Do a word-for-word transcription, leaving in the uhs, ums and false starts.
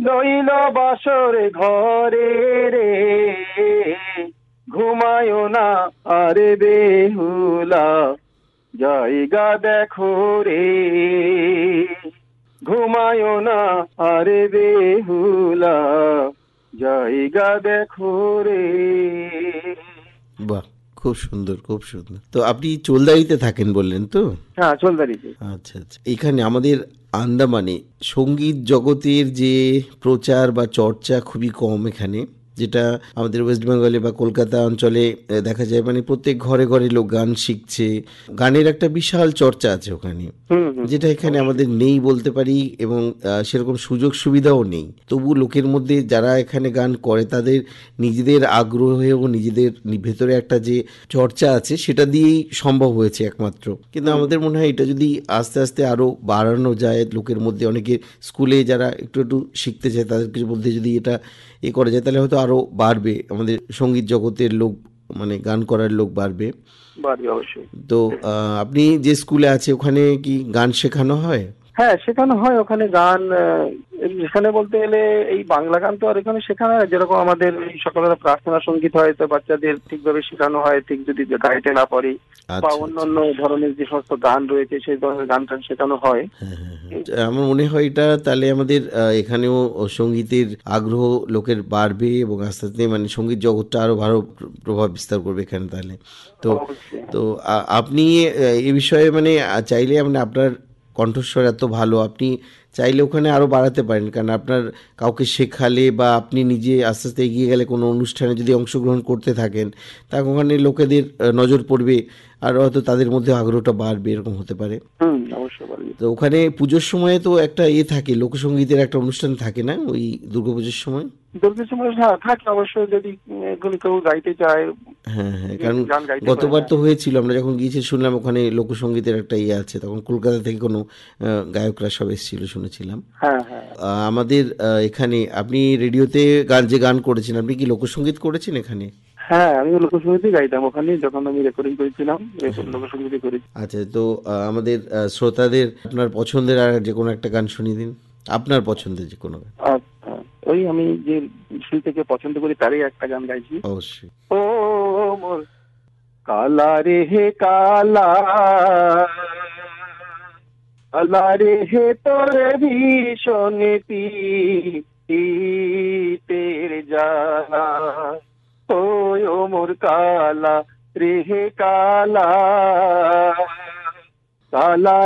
রইল বাসর ঘরে রে, ঘুমায় না আরে বেহুলা, জায়গা দেখো রে, ঘুমায় না আরে বেহুলা, জায়গা দেখো রে। বাহ, খুব সুন্দর, খুব সুন্দর। তো আপনি চোলদারিতে থাকেন বললেন তো? হ্যাঁ, চলদারিতে। আচ্ছা আচ্ছা। এখানে আমাদের আন্দামানে সঙ্গীত জগতের যে প্রচার বা চর্চা খুবই কম এখানে, যেটা আমাদের ওয়েস্ট বেঙ্গলে বা কলকাতা অঞ্চলে আহ, দেখা যায়, মানে প্রত্যেক ঘরে ঘরে লোক গান শিখছে, গানের একটা বিশাল চর্চা আছে ওখানে, হুম হুম, যেটা এখানে অবশ্যই। আমাদের নেই বলতে পারি। এবং আহ, সেরকম সুযোগ সুবিধাও নেই। তবু লোকের মধ্যে যারা এখানে গান করে তাদের নিজেদের আগ্রহে ও নিজেদের নি- ভেতরে একটা যে চর্চা আছে সেটা দিয়েই সম্ভব হয়েছে একমাত্র। কিন্তু হুম আমাদের মনে হয় এটা যদি আস্তে আস্তে আরও বাড়ানো যায়, লোকের মধ্যে অনেকে স্কুলে যারা একটু একটু শিখতে চায় তাদের কিছু মধ্যে যদি এটা এ করা যায়, তাহলে হয়তো আরও বাড়বে আমাদের সঙ্গীত জগতের লোক, মানে গান করার লোক বাড়বে। বাড়ি অবশ্যই। তো আহ, আপনি যে স্কুলে আছে ওখানে কি গান শেখানো হয়? হ্যাঁ, শেখানো হয় ওখানে গান। আহ, এখানে বলতে গেলে এই বাংলা গান তো আর এখানে শেখানো হয় না। যেরকম আমাদের এই সকালবেলা প্রার্থনা সঙ্গীত হয়, তো বাচ্চাদের ঠিকভাবে শেখানো হয়, ঠিক যদি গাইতে না পারি বা আচ্ছা অন্য আচ্ছা। অন্য ধরনের যে সমস্ত গান রয়েছে সেই ধরনের গান টান শেখানো হয়। হ্যাঁ হ্যাঁ হ্যাঁ। এই তো আমার মনে হয় এটা তাহলে আমাদের আহ, এখানেও সঙ্গীতের আগ্রহ লোকের বাড়বে এবং আস্তে আস্তে মানে সঙ্গীত জগৎটা আরো ভালো প্র- প্রভাব বিস্তার করবে এখানে তাহলে। তো অবশ্যই। তো আ- আপনি আহ, এই বিষয়ে মানে আহ, চাইলে মানে আপনার কণ্ঠস্বর এত ভালো, আপনি চাইলে ওখানে আরো বাড়াতে পারেন, কারণ আপনার কাউকে শেখালে বা আপনি নিজে আস্তে আস্তে এগিয়ে গেলে কোনো অনুষ্ঠানে যদি অংশগ্রহণ করতে থাকেন, তা ওখানে লোকেদের আহ, নজর পড়বে, আর হয়তো তাদের মধ্যে আগ্রহটা বাড়বে, এরকম হতে পারে। হুম, অবশ্যই পারি। তো ওখানে পুজোর সময় তো একটা ইয়ে থাকে, লোকসঙ্গীতের একটা অনুষ্ঠান থাকে না ওই দুর্গাপুজোর সময়? দুর্গা সময় হ্যাঁ থাকে অবশ্যই, যদি উম, কোনো কেউ গাইতে চায়, হ্যাঁ হ্যাঁ, যে কারণ গান গাইতে পারে। গতবার হ্যাঁ তো হয়েছিল, আমরা যখন গিয়েছি শুনলাম ওখানে লোকসঙ্গীতের একটা ইয়ে আছে, তখন কলকাতা থেকে কোনো আহ, গায়করা সব এসেছিল শুনেছিলাম। হ্যাঁ হ্যাঁ। আহ, আমাদের আহ, এখানে আপনি রেডিওতে গান যে গান করেছেন, আপনি কি লোকসঙ্গীত করেছেন এখানে? হ্যাঁ, আমি লোকসঙ্গীতই গাইতাম ওখানে যখন আমি রেকর্ডিং করেছিলাম, লোকসঙ্গীতই করেছি। আচ্ছা, তো আহ, আমাদের আহ, শ্রোতাদের আপনার পছন্দের আর যে কোনো একটা গান শুনিয়ে দিন, আপনার পছন্দের যে কোনো গান। আচ্ছা, ওই আমি যে শিল্পীকে পছন্দ করি তারই একটা গান গাইছি। অবশ্যই। ও মোর কালা রে হে কালা, কালা রে হে তোর ভীষণ পীতের জ্বালা, ও ও মোর কালা রে হে কালা, কালা